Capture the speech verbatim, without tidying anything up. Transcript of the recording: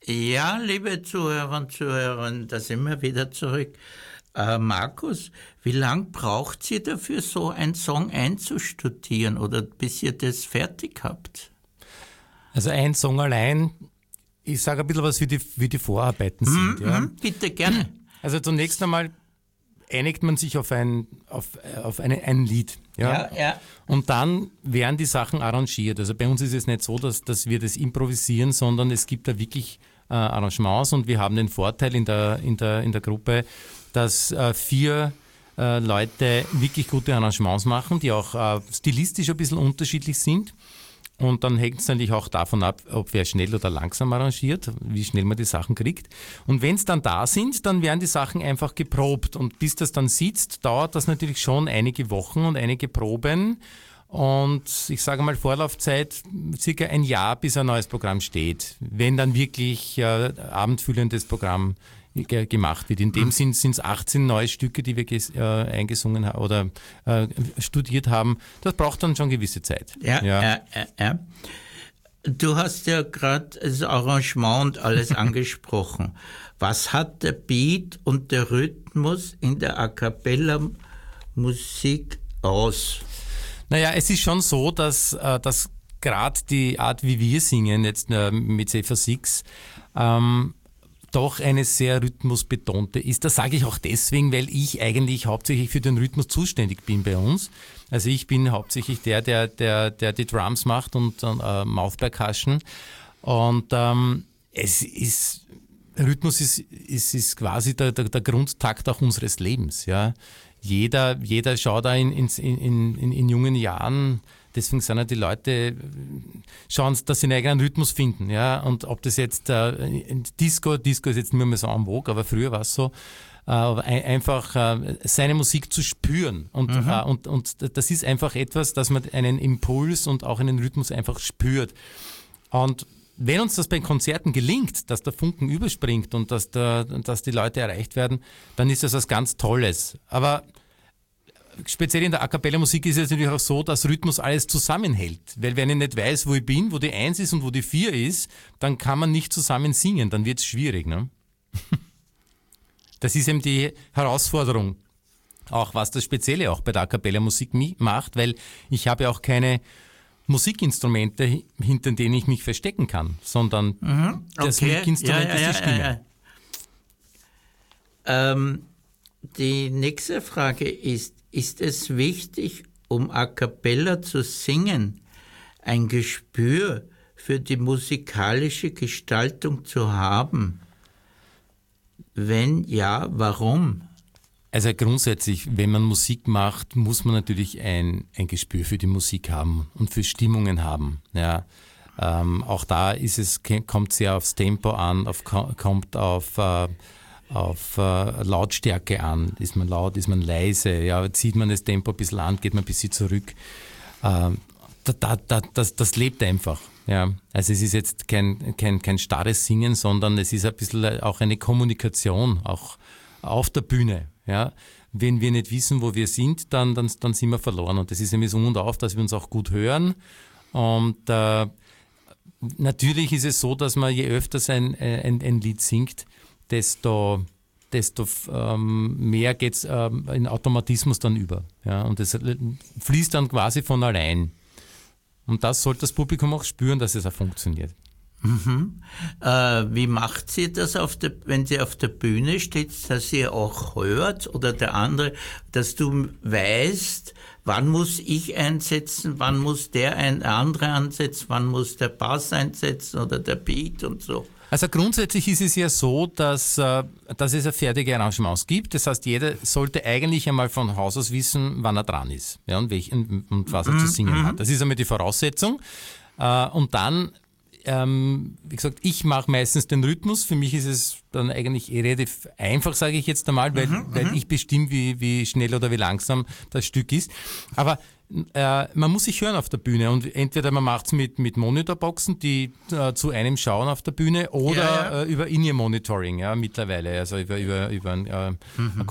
Ja, liebe Zuhörer und Zuhörerinnen, da sind wir wieder zurück. Äh, Markus, wie lang braucht Sie dafür, so einen Song einzustudieren oder bis ihr das fertig habt? Also ein Song allein, ich sage ein bisschen was, wie die, wie die Vorarbeiten sind. Mm, ja. mm, bitte, gerne. Also zunächst einmal einigt man sich auf ein, auf, auf eine, ein Lied. Ja? Ja, ja. Und dann werden die Sachen arrangiert. Also bei uns ist es nicht so, dass, dass wir das improvisieren, sondern es gibt da wirklich äh, Arrangements und wir haben den Vorteil in der, in der, in der Gruppe, dass äh, vier äh, Leute wirklich gute Arrangements machen, die auch äh, stilistisch ein bisschen unterschiedlich sind. Und dann hängt es natürlich auch davon ab, ob wer schnell oder langsam arrangiert, wie schnell man die Sachen kriegt. Und wenn es dann da sind, dann werden die Sachen einfach geprobt. Und bis das dann sitzt, dauert das natürlich schon einige Wochen und einige Proben. Und ich sage mal Vorlaufzeit circa ein Jahr, bis ein neues Programm steht. Wenn dann wirklich äh, abendfüllendes Programm ge- gemacht wird. In dem Sinn sind es achtzehn neue Stücke, die wir ges- äh, eingesungen haben oder äh, studiert haben. Das braucht dann schon gewisse Zeit. Ja, ja. Ja, ja, ja. Du hast ja gerade das Arrangement und alles angesprochen. Was hat der Beat und der Rhythmus in der A Cappella Musik aus? Naja, es ist schon so, dass, äh, dass gerade die Art, wie wir singen, jetzt äh, mit Zephyr sechs, ähm, doch eine sehr rhythmusbetonte ist. Das sage ich auch deswegen, weil ich eigentlich hauptsächlich für den Rhythmus zuständig bin bei uns. Also ich bin hauptsächlich der, der, der, der die Drums macht und äh, Mouth Percussion. Und ähm, es ist Rhythmus ist, ist, ist quasi der, der, der Grundtakt auch unseres Lebens, ja. Jeder, jeder schaut da in, in, in, in, in jungen Jahren, deswegen sind ja die Leute, schauen, dass sie einen eigenen Rhythmus finden, ja. Und ob das jetzt äh, Disco, Disco ist jetzt nicht mehr so en vogue, aber früher war es so, äh, einfach äh, seine Musik zu spüren. Und, mhm. äh, und, und das ist einfach etwas, dass man einen Impuls und auch einen Rhythmus einfach spürt. Und wenn uns das bei Konzerten gelingt, dass der Funken überspringt und dass, der, dass die Leute erreicht werden, dann ist das was ganz Tolles. Aber speziell in der A Cappella Musik ist es natürlich auch so, dass Rhythmus alles zusammenhält. Weil wenn ich nicht weiß, wo ich bin, wo die Eins ist und wo die Vier ist, dann kann man nicht zusammen singen, dann wird es schwierig. Ne? Das ist eben die Herausforderung. Auch was das Spezielle auch bei der A Cappella Musik macht, weil ich habe auch keine Musikinstrumente, hinter denen ich mich verstecken kann, sondern mhm. okay. das Musikinstrument ja, ja, ist die Stimme. Ja, ja. Ähm, die nächste Frage ist, ist es wichtig, um A Cappella zu singen, ein Gespür für die musikalische Gestaltung zu haben? Wenn ja, warum? Also grundsätzlich, wenn man Musik macht, muss man natürlich ein, ein Gespür für die Musik haben und für Stimmungen haben. Ja, ähm, auch da ist es, kommt sehr aufs Tempo an, auf, kommt auf, äh, auf äh, Lautstärke an. Ist man laut, ist man leise? Ja, zieht man das Tempo ein bisschen an, geht man ein bisschen zurück. Äh, da, da, da, das, das lebt einfach. Ja, also es ist jetzt kein, kein, kein starres Singen, sondern es ist ein bisschen auch eine Kommunikation, auch auf der Bühne. Ja, wenn wir nicht wissen, wo wir sind, dann, dann, dann sind wir verloren. Und das ist nämlich so und auf, dass wir uns auch gut hören. Und äh, natürlich ist es so, dass man je öfter ein, ein, ein Lied singt, desto, desto ähm, mehr geht's ähm, in Automatismus dann über. Ja, und es fließt dann quasi von allein. Und das sollte das Publikum auch spüren, dass es auch funktioniert. Mhm. Äh, wie macht sie das, auf der, wenn sie auf der Bühne steht, dass sie auch hört oder der andere, dass du weißt, wann muss ich einsetzen, wann muss der ein andere ansetzen, wann muss der Bass einsetzen oder der Beat und so? Also grundsätzlich ist es ja so, dass, dass es ja fertige Arrangements gibt. Das heißt, jeder sollte eigentlich einmal von Haus aus wissen, wann er dran ist, ja, und, welchen, und was er mhm. zu singen hat. Das ist einmal die Voraussetzung. Und dann Ähm, wie gesagt, ich mache meistens den Rhythmus. Für mich ist es dann eigentlich eh relativ einfach, sage ich jetzt einmal, weil, mhm, weil ich bestimme, wie, wie schnell oder wie langsam das Stück ist. Aber äh, man muss sich hören auf der Bühne und entweder man macht es mit, mit Monitorboxen, die äh, zu einem schauen auf der Bühne oder ja, ja. Äh, über In-Ear-Monitoring, ja, mittlerweile, also über, über, über ein, äh, mhm. ein